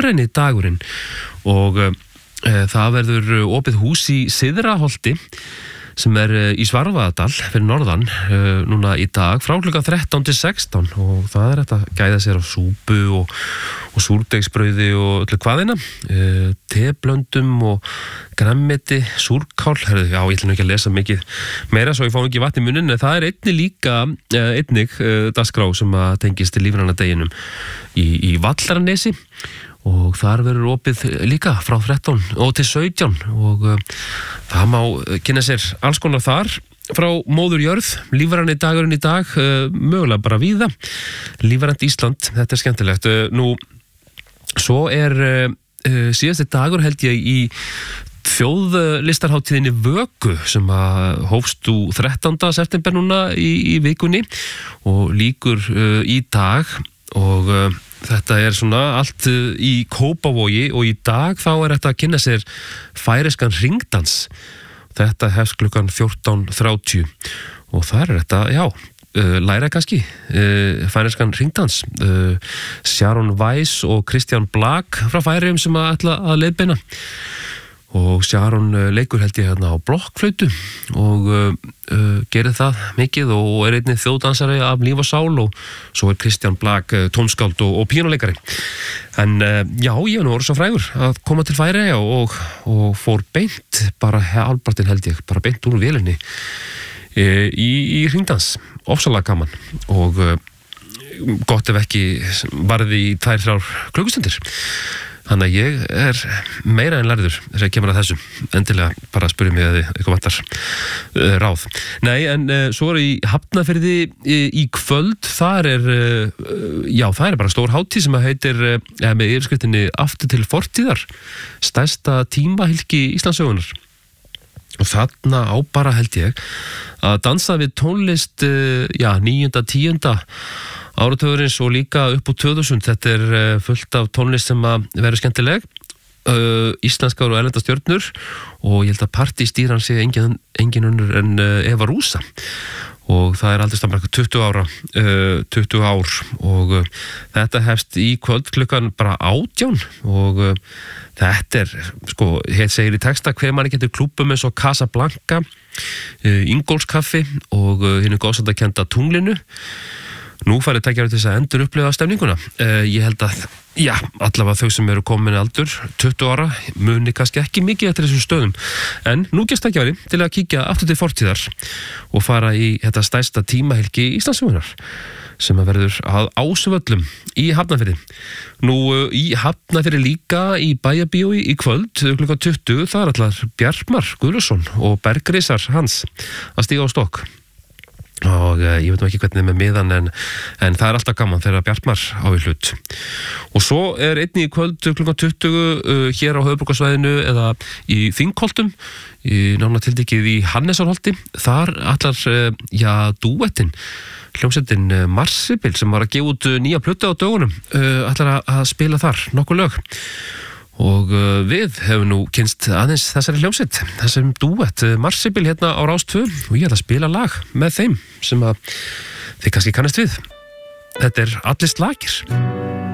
lífræni dagurinn og það verður opið hús í Syðraholti sem í Svarfaðardal fyrir norðan núna í dag frá klukkan 13 til 16 og það þetta gæða sér á súpu og súrdegsbrauði og öllu hvaðina teblöndum og grammeti, súrkál já, ég ætla nú ekki að lesa mikið meira svo ég fá ekki vatn í munnin en það einnig dagskrá sem að tengist til lífræna deginum í Vallaranesi og þar verður opið líka frá 13 og til 17 og það má kynna sér alls konar þar frá móður jörð, lífræni dagurinn í dag mögulega bara víða lífrænt Ísland, þetta skemmtilegt nú, svo síðasti dagur held ég í þjóðlistarhátíðinni Vöku sem að hófst 13. september núna í vikunni og lýkur í dag og þetta svona allt í Kópavogi og í dag þá þetta að kynna sér færeyskan hringdans. Þetta hefst klukkan 14:30 og þar þetta, já, læra kannski færeyskan hringdans. Sharon Weiss og Kristján Blag frá Færeyjum sem að ætla að leiðbeina. Og Sharon leikur held ég hérna á blokkflautu og gerir það mikið og einnig þjóðdansari af líf og sál og svo Kristján Blag tónskáld og píanuleikari. En já, ég nú voru svo frægur að koma til Færeyja og fór beint bara hálfpartinn held ég, bara beint úr vélinni í hringdans, ofsalega gaman og gott ef ekki varði í 2-3 klukkustundir. Þannig að ég meira en lærður þegar kemur að þessu. Endilega bara spurði mig að eitthvað vantar ráð. Nei, en svo í Hafnarfirði í kvöld, þar það bara stór hátíð sem að heitir með yfirskriftinni Aftur til fortíðar, stærsta tímahylki Íslandssögunnar. Og þarna á bara held ég að dansa við tónlist 9., 10. áratugurins og líka upp úr 2000. Þetta fullt af tónlist sem að verður skemmtileg, íslenskar og erlendar stjörnur og ég held að partystýran sé engin önnur en Eva Rúsa og það aldurstakmark 20 ár og þetta hefst í kvöld klukkan bara 18 og þetta sko, hér segir í texta hver manni getur klúbbum eins og Casablanca, Ingólfskaffi og hinu góðsandakennda Tunglinu. Nú farið tækjaður til þess að endur upplifa stemninguna. Ég held að, allavega þau sem eru komin aldur, 20 ára, muni kannski ekki mikið eftir þessum stöðum. En nú gefst tækjaður til að kíkja aftur til fortíðar og fara í þetta stærsta tímahylki Íslandssögunnar sem að verður að Ásvöllum í Hafnarfirði. Nú í Hafnarfirði líka í Bæjarbíói í kvöld klukkan 20, það allar Bjartmar Guðlusson og bergrisar hans að stíga á stokk. Og ég veit ekki hvernig með miðan en það alltaf gaman þegar Bjartmar á í hlut. Og svo einnig í kvöld klukkan 20 hér á höfuðborgarsvæðinu eða í Þingholtum nánar tildekið í Hannesarholti. Þar allar dúettinn hljómsveitin Marsibil sem var að gefa út nýja plötu á dögunum allar að spila þar nokkur lög. Og við hefum nú kynst aðeins þessari hljómsveit, þessum dúett Marsibil hérna á Rás 2 og ég ætla að spila lag með þeim sem að þið kannski kannast við. Þetta Allir slagir.